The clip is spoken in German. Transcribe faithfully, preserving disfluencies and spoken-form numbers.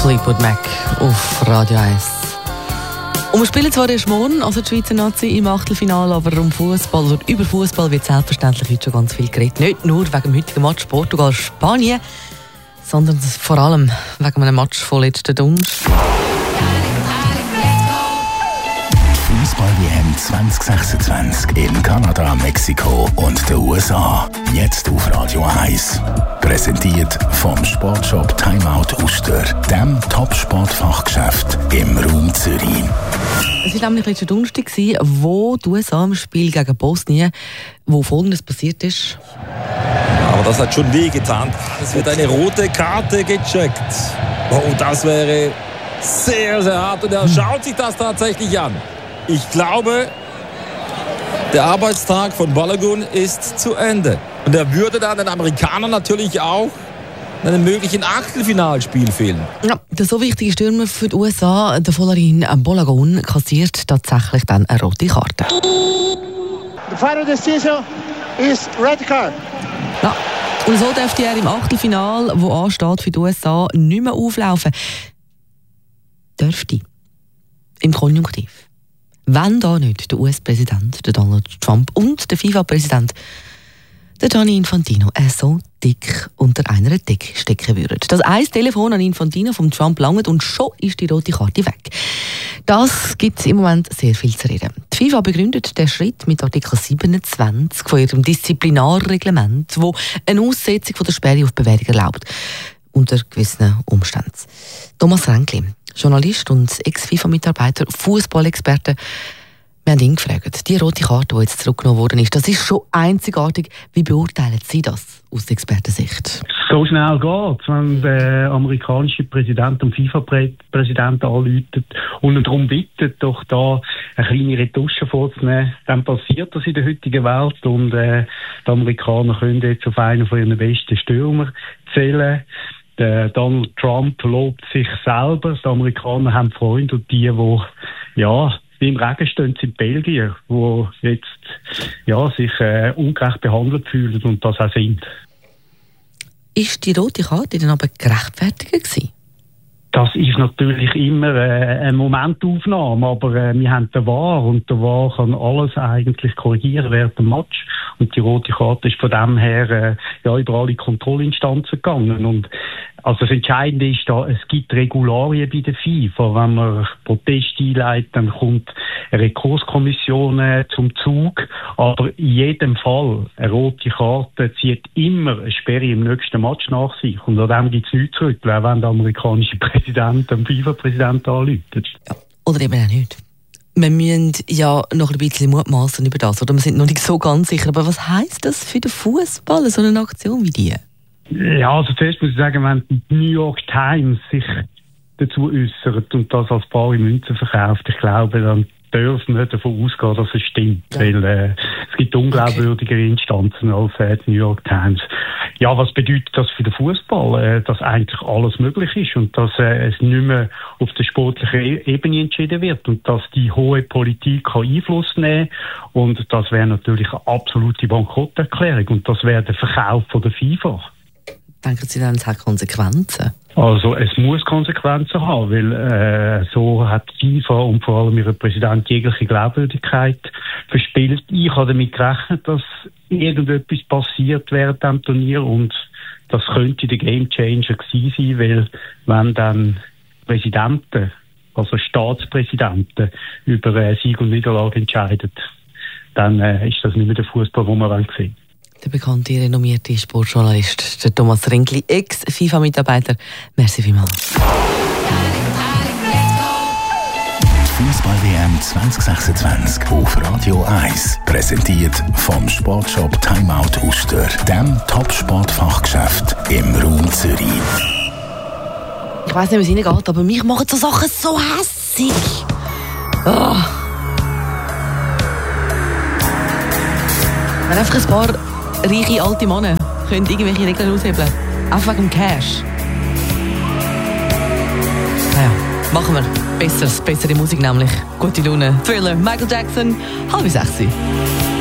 Fleetwood Mac auf Radio eins. Und wir spielen zwar erst morgen, also die Schweizer Nazi im Achtelfinale, aber um Fußball oder über Fußball wird selbstverständlich heute schon ganz viel geredet. Nicht nur wegen dem heutigen Match Portugal-Spanien, sondern vor allem wegen einem Match von letzten Donnerstag. Fußball-W M zwanzig sechsundzwanzig in Kanada, Mexiko und den U S A. Jetzt auf Radio eins. Präsentiert vom Sportshop Timeout Uster, dem Top-Sportfachgeschäft im Raum Zürich. Es war nämlich letzten Donnerstag, wo die U S A im Spiel gegen Bosnien, wo Folgendes passiert ist. Aber das hat schon wehgetan. Es wird eine rote Karte gecheckt. Oh, das wäre sehr, sehr hart. Und er schaut sich das tatsächlich an. Ich glaube, der Arbeitstag von Balogun ist zu Ende. Und er würde dann den Amerikanern natürlich auch in einem möglichen Achtelfinalspiel fehlen. Ja, der so wichtige Stürmer für die U S A, der Volarin Balogun, kassiert tatsächlich dann eine rote Karte. The final decision is red card. Ja, und so dürfte er im Achtelfinal, wo ansteht für die U S A, nicht mehr auflaufen. Dürfte. Im Konjunktiv. Wenn da nicht der U S-Präsident, der Donald Trump und der FIFA-Präsident, der Gianni Infantino, äh, so dick unter einer Decke stecken würden. Das ein Telefon an Infantino vom Trump langt und schon ist die rote Karte weg. Das gibt im Moment sehr viel zu reden. Die FIFA begründet den Schritt mit Artikel siebenundzwanzig von ihrem Disziplinarreglement, wo eine Aussetzung von der Sperre auf Bewährung erlaubt. Unter gewissen Umständen. Thomas Ränkli, Journalist und Ex-FIFA-Mitarbeiter, Fußballexperte. Wir haben ihn gefragt, die rote Karte, die jetzt zurückgenommen worden ist, das ist schon einzigartig. Wie beurteilen Sie das aus Expertensicht? So schnell geht es, wenn der amerikanische Präsident dem FIFA-Präsidenten anruft und ihn darum bittet, doch da eine kleine Retusche vorzunehmen, dann passiert das in der heutigen Welt und äh, die Amerikaner können jetzt auf einen von ihren besten Stürmer zählen. Der Donald Trump lobt sich selber. Die Amerikaner haben Freunde und die, die ja, im Regen stehen, sind Belgier, die jetzt ja, sich äh, ungerecht behandelt fühlen und das auch sind. Ist die rote Karte dann aber gerechtfertigt gewesen? Das ist natürlich immer äh, eine Momentaufnahme, aber äh, wir haben den V A R und der V A R kann alles eigentlich korrigieren während dem Match. Und die rote Karte ist von dem her äh, ja, über alle Kontrollinstanzen gegangen. Und also das Entscheidende ist da, es gibt Regularien bei der FIFA. Wenn man Proteste einleitet, dann kommt eine Rekurskommission äh, zum Zug. Aber in jedem Fall, eine rote Karte zieht immer eine Sperre im nächsten Match nach sich. Und an dem gibt es nichts zurück, wenn der amerikanische Präsident dem FIFA-Präsidenten anruft. Ja, oder eben auch nicht. Wir müssen ja noch ein bisschen mutmaßen über das, oder? Wir sind noch nicht so ganz sicher. Aber was heisst das für den Fußball, so eine Aktion wie die? Ja, also zuerst muss ich sagen, wenn die New York Times sich dazu äußert und das als bare Münze verkauft, ich glaube, dann dürfen wir davon ausgehen, dass es stimmt. Ja. Weil äh, es gibt unglaubwürdigere okay. Instanzen als äh, die New York Times. Ja, was bedeutet das für den Fußball? Äh, dass eigentlich alles möglich ist und dass äh, es nicht mehr auf der sportlichen Ebene entschieden wird und dass die hohe Politik kann Einfluss nehmen kann. Und das wäre natürlich eine absolute Bankrotterklärung und das wäre der Verkauf von der FIFA. Denken Sie dann, es hat Konsequenzen? Also es muss Konsequenzen haben, weil äh, so hat die FIFA und vor allem ihr Präsident jegliche Glaubwürdigkeit verspielt. Ich habe damit gerechnet, dass irgendetwas passiert während dem Turnier und das könnte der Gamechanger gewesen sein, weil wenn dann Präsidenten, also Staatspräsidenten über äh, Sieg und Niederlage entscheiden, dann äh, ist das nicht mehr der Fußball, den wir sehen wollen. Der bekannte, renommierte Sportjournalist, der Thomas Ränkli, Ex-FIFA-Mitarbeiter. Merci vielmals. Fußball-W M zwanzig sechsundzwanzig auf Radio eins. Präsentiert vom Sportshop Timeout Uster, dem Top-Sportfachgeschäft im Raum Zürich. Ich weiss nicht, wie es Ihnen geht, aber mich machen so Sachen so hässig. Oh. Wenn einfach ein paar reiche alte Männer können irgendwelche Regeln aushebeln. Einfach wegen dem Cash. Naja, machen wir. Besseres, bessere Musik nämlich. Gute Laune. Thriller, Michael Jackson, halb sechs.